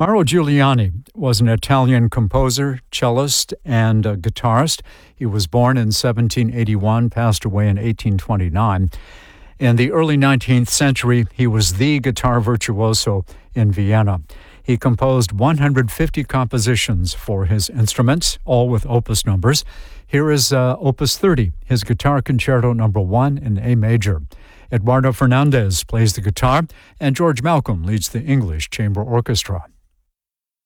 Mauro Giuliani was an Italian composer, cellist, and guitarist. He was born in 1781, passed away in 1829. In the early 19th century, he was the guitar virtuoso in Vienna. He composed 150 compositions for his instruments, all with opus numbers. Here is Opus 30, his Guitar Concerto No. 1 in A major. Eduardo Fernandez plays the guitar, and George Malcolm leads the English Chamber Orchestra.